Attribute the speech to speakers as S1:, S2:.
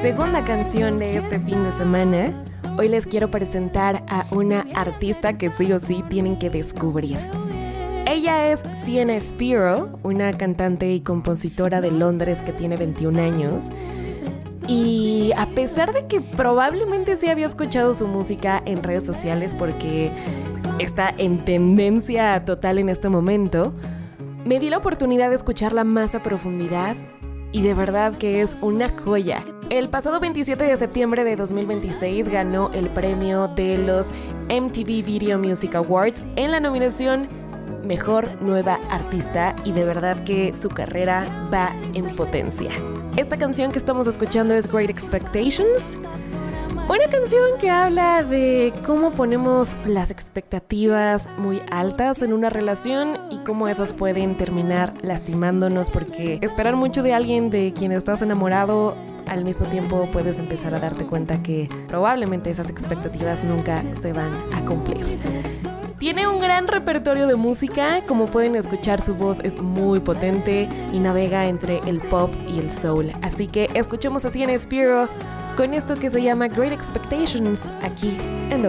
S1: segunda canción de este fin de semana, hoy les quiero presentar a una artista que sí o sí tienen que descubrir. Ella es Sienna Spiro, una cantante y compositora de Londres que tiene 21 años. Y a pesar de que probablemente sí había escuchado su música en redes sociales porque está en tendencia total en este momento, me di la oportunidad de escucharla más a profundidad y de verdad que es una joya. El pasado 27 de septiembre de 2026 ganó el premio de los MTV Video Music Awards en la nominación Mejor Nueva Artista y de verdad que su carrera va en potencia. Esta canción que estamos escuchando es Great Expectations, una canción que habla de cómo ponemos las expectativas muy altas en una relación y cómo esas pueden terminar lastimándonos, porque esperar mucho de alguien de quien estás enamorado, al mismo tiempo puedes empezar a darte cuenta que probablemente esas expectativas nunca se van a cumplir. Tiene un gran repertorio de música, como pueden escuchar su voz es muy potente y navega entre el pop y el soul. Así que escuchemos a Sienna Spiro con esto que se llama Great Expectations aquí en